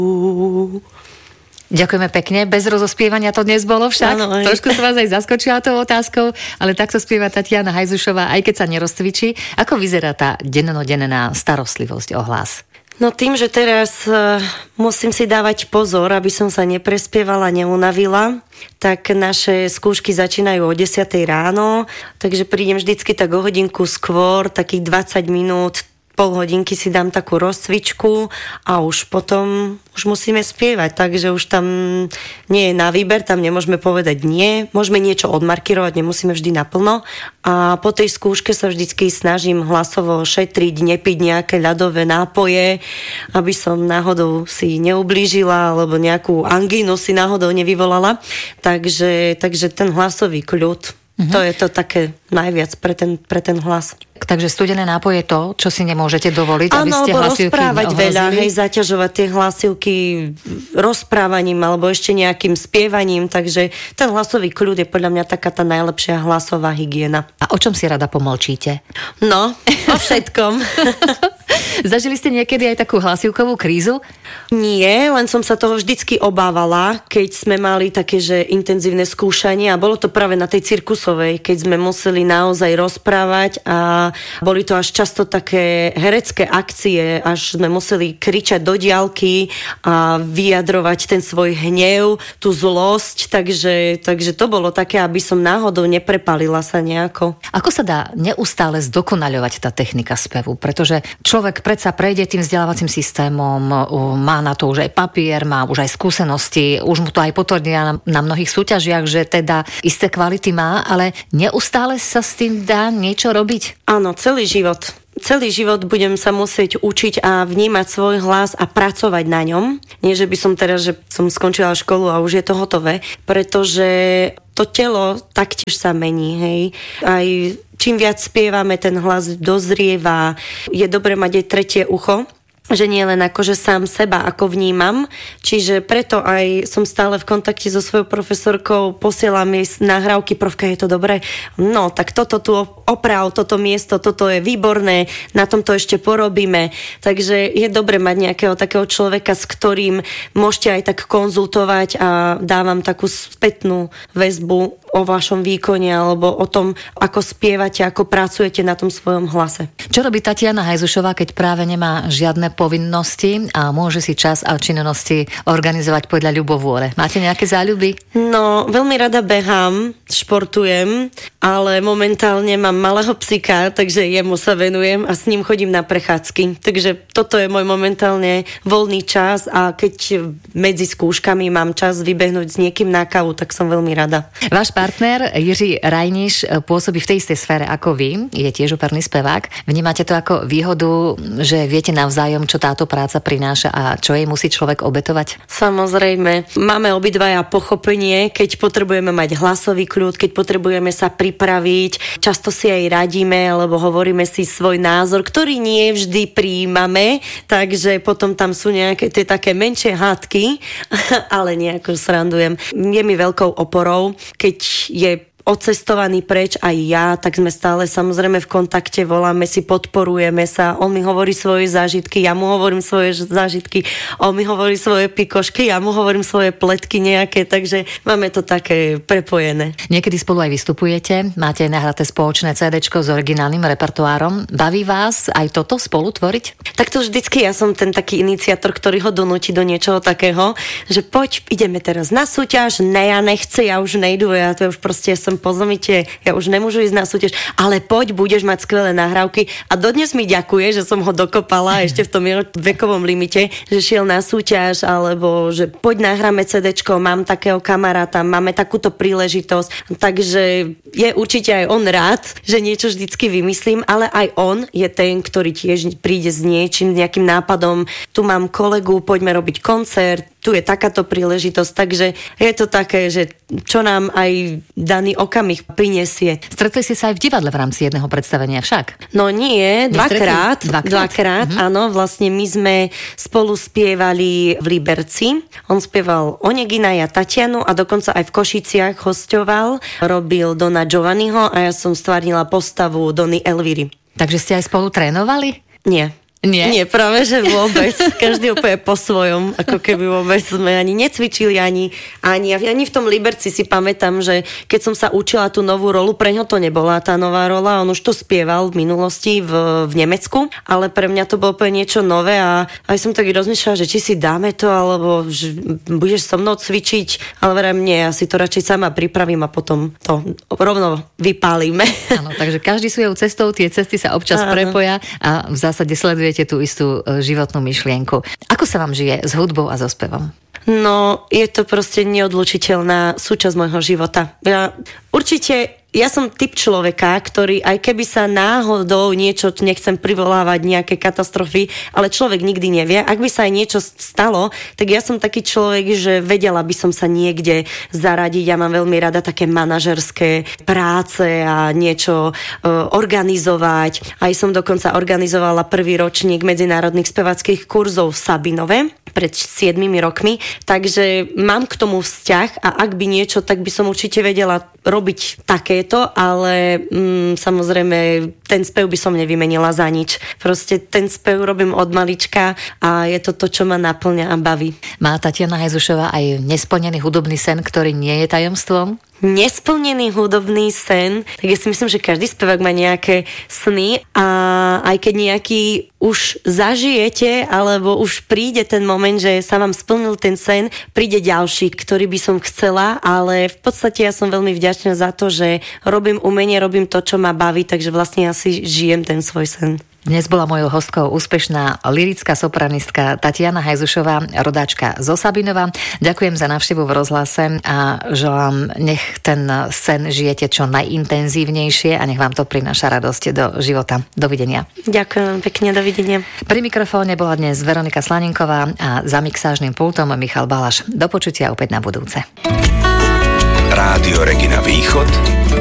Ďakujeme pekne. Bez rozospievania to dnes bolo však. Áno, trošku som vás aj zaskočila tou otázkou, ale takto spieva Tatiana Hajzušová, aj keď sa nerozcvičí. Ako vyzerá tá dennodenná starostlivosť o hlas? No tým, že teraz musím si dávať pozor, aby som sa neprespievala, neunavila, tak naše skúšky začínajú o 10 ráno, takže prídem vždycky tak o hodinku skôr, takých 20 minút, pol hodinky si dám takú rozcvičku a už potom musíme spievať, takže už tam nie je na výber, tam nemôžeme povedať nie, môžeme niečo odmarkirovať, nemusíme vždy naplno a po tej skúške sa vždycky snažím hlasovo šetriť, nepiť nejaké ľadové nápoje, aby som náhodou si neublížila alebo nejakú angínu si náhodou nevyvolala, takže ten hlasový kľud, to je to také najviac pre ten hlas. Takže studené nápoje je to, čo si nemôžete dovoliť, aby ste hlasivky rozprávať neohrozili? veľa, zaťažovať tie hlasivky rozprávaním alebo ešte nejakým spievaním, takže ten hlasový kľud je podľa mňa taká tá najlepšia hlasová hygiena. A o čom si rada pomlčíte? No, o všetkom. Zažili ste niekedy aj takú hlasivkovú krízu? Nie, len som sa toho vždycky obávala, keď sme mali také, že intenzívne skúšanie a bolo to práve na tej cirkusovej, keď sme museli naozaj rozprávať a boli to až často také herecké akcie, až sme museli kričať do diaľky a vyjadrovať ten svoj hnev, tú zlosť, takže to bolo také, aby som náhodou neprepalila sa nejako. Ako sa dá neustále zdokonaľovať tá technika spevu? Pretože človek predsa prejde tým vzdelávacím systémom, má na to už aj papier, má už aj skúsenosti, už mu to aj potvrdia na mnohých súťažiach, že teda isté kvality má, ale neustále sa s tým dá niečo robiť? Áno, celý život. Celý život budem sa musieť učiť a vnímať svoj hlas a pracovať na ňom. Nie, že by som teraz, že som skončila školu a už je to hotové, pretože to telo taktiež sa mení, hej. Aj čím viac spievame, ten hlas dozrieva. Je dobre mať aj tretie ucho, že nie len akože sám seba, ako vnímam. Čiže preto aj som stále v kontakte so svojou profesorkou, posielam jej nahrávky, profka, je to dobré? No, tak toto tu oprav, toto miesto, toto je výborné, na tomto ešte porobíme. Takže je dobre mať nejakého takého človeka, s ktorým môžete aj tak konzultovať a dávam takú spätnú väzbu o vašom výkone alebo o tom, ako spievate, ako pracujete na tom svojom hlase. Čo robí Tatiana Hajzušová, keď práve nemá žiadne povinnosti a môže si čas a činnosti organizovať podľa ľubovôle? Máte nejaké záľuby? No, veľmi rada behám, športujem, ale momentálne mám malého psíka, takže jemu sa venujem a s ním chodím na prechádzky. Takže toto je môj momentálne voľný čas a keď medzi skúškami mám čas vybehnúť s niekým na kávu, tak som veľmi rada. Váš partner Jiří Rajniš pôsobí v tej istej sfére ako vy, je tiež operný spevák. Vnímate to ako výhodu, že viete navzájom, čo táto práca prináša a čo jej musí človek obetovať? Samozrejme. Máme obidvaja pochopenie, keď potrebujeme mať hlasový kľud, keď potrebujeme sa pripraviť. Často si aj radíme, alebo hovoríme si svoj názor, ktorý nie vždy prijímame, takže potom tam sú nejaké tie také menšie hádky, ale nejako srandujem. Je mi veľkou oporou, keď je odcestovaný preč aj ja, tak sme stále samozrejme v kontakte, voláme si, podporujeme sa, on mi hovorí svoje zážitky, ja mu hovorím svoje zážitky, on mi hovorí svoje pikošky, ja mu hovorím svoje pletky nejaké, takže máme to také prepojené. Niekedy spolu aj vystupujete, máte nahraté spoločné CDčko s originálnym repertoárom. Baví vás aj toto spolu tvoriť? Tak to vždycky ja som ten taký iniciátor, ktorý ho donúti do niečoho takého, že poď, ideme teraz na súťaž, ne, ja nechci, ja už nejdu, ja to už proste som po zomite, ja už nemôžu ísť na súťaž, ale poď, budeš mať skvelé nahrávky a dodnes mi ďakuje, že som ho dokopala ešte v tom vekovom limite, že šiel na súťaž, alebo že poď nahráme CDčko, mám takého kamaráta, máme takúto príležitosť, takže je určite aj on rád, že niečo vždycky vymyslím, ale aj on je ten, ktorý tiež príde s niečím, nejakým nápadom, tu mám kolegu, poďme robiť koncert, tu je takáto príležitosť, takže je to také, že čo nám aj daný okamih prinesie. Stretli ste sa aj v divadle v rámci jedného predstavenia však? No nie, dvakrát, áno, vlastne my sme spolu spievali v Liberci. On spieval Onegina, ja Tatianu a dokonca aj v Košiciach hosťoval, robil Dona Giovanniho a ja som stvárnila postavu Dony Elviry. Takže ste aj spolu trénovali? Nie. Nie, práve že vôbec. Každý úplne po svojom, ako keby vôbec sme ani necvičili, ani v tom Liberci si pamätám, že keď som sa učila tú novú rolu, pre ňo to nebola tá nová rola, on už to spieval v minulosti v Nemecku, ale pre mňa to bolo úplne niečo nové a aj som tak rozmýšľala, že či si dáme to, alebo že budeš so mnou cvičiť, ale verím, nie, ja si to radšej sama pripravím a potom to rovno vypálime. Áno, takže každý svojou cestou, tie cesty sa občas prepoja a v zásade sledujete tú istú životnú myšlienku. Ako sa vám žije s hudbou a so spevom? No, je to proste neodlučiteľná súčasť môjho života. Ja som typ človeka, ktorý aj keby sa náhodou niečo, nechcem privolávať nejaké katastrofy, ale človek nikdy nevie. Ak by sa aj niečo stalo, tak ja som taký človek, že vedela by som sa niekde zaradiť. Ja mám veľmi rada také manažerské práce a niečo organizovať. Aj som dokonca organizovala prvý ročník medzinárodných spevackých kurzov v Sabinove pred 7 rokmi, takže mám k tomu vzťah a ak by niečo, tak by som určite vedela robiť takéto, ale samozrejme ten spev by som nevymenila za nič. Proste ten spev robím od malička a je to to, čo ma naplňa a baví. Má Tatiana Hajzušová aj nesplnený hudobný sen, ktorý nie je tajomstvom? Nesplnený hudobný sen, tak ja si myslím, že každý spevák má nejaké sny a aj keď nejaký už zažijete, alebo už príde ten moment, že sa vám splnil ten sen, príde ďalší, ktorý by som chcela, ale v podstate ja som veľmi vďačná za to, že robím umenie, robím to, čo ma baví, takže vlastne ja si žijem ten svoj sen. Dnes bola mojou hostkou úspešná lyrická sopranistka Tatiana Hajzušová, rodáčka zo Sabinova. Ďakujem za návštevu v rozhlase a želám, nech ten sen žijete čo najintenzívnejšie a nech vám to prináša radosť do života. Dovidenia. Ďakujem pekne, dovidenia. Pri mikrofóne bola dnes Veronika Slaninková a za mixážnym pultom Michal Balaš. Do počutia opäť na budúce. Rádio Regina Východ